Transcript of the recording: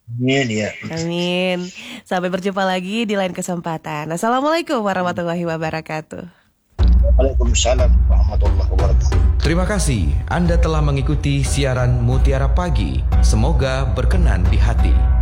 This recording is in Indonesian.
Amin ya. Amin. Sampai berjumpa lagi di lain kesempatan. Assalamualaikum warahmatullahi wabarakatuh. Waalaikumsalam warahmatullahi wabarakatuh. Terima kasih Anda telah mengikuti siaran Mutiara Pagi. Semoga berkenan di hati.